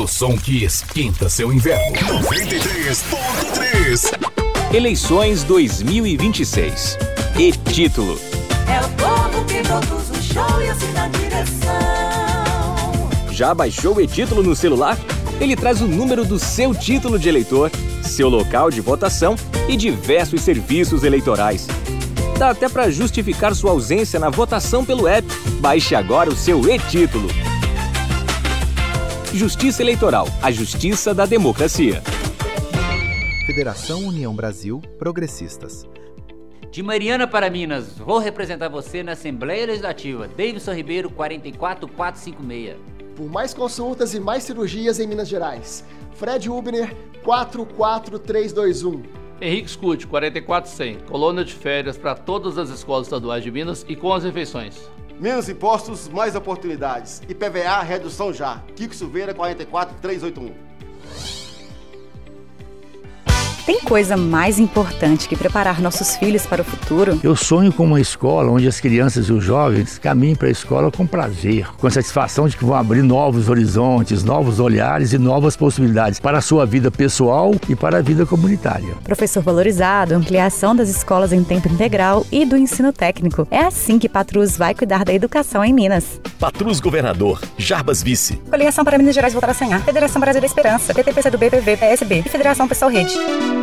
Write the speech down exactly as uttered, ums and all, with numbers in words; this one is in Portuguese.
O som que esquenta seu inverno. noventa e três ponto três. Eleições dois mil e vinte e seis. E-título. É o povo que produz o show e assina a direção. Já baixou o e-título no celular? Ele traz o número do seu título de eleitor, seu local de votação e diversos serviços eleitorais. Dá até para justificar sua ausência na votação pelo app. Baixe agora o seu e-título. Justiça Eleitoral, a justiça da democracia. Federação União Brasil Progressistas. De Mariana para Minas, vou representar você na Assembleia Legislativa. Davidson Ribeiro, quatro quatro quatro cinco seis. Por mais consultas e mais cirurgias em Minas Gerais. Fred Hubner, quatro quatro três dois um. Henrique Scuti, quarenta e quatro cem. Colônia de férias para todas as escolas estaduais de Minas e com as refeições. Menos impostos, mais oportunidades. I P V A, redução já. Kiko Silveira, quarenta e quatro três oito um. Tem coisa mais importante que preparar nossos filhos para o futuro? Eu sonho com uma escola onde as crianças e os jovens caminhem para a escola com prazer, com a satisfação de que vão abrir novos horizontes, novos olhares e novas possibilidades para a sua vida pessoal e para a vida comunitária. Professor valorizado, ampliação das escolas em tempo integral e do ensino técnico. É assim que Patrus vai cuidar da educação em Minas. Patrus Governador, Jarbas Vice. Coligação para Minas Gerais voltar a sonhar. Federação Brasil da Esperança, P T P C do B, P V, P S B e Federação Pessoal Rede.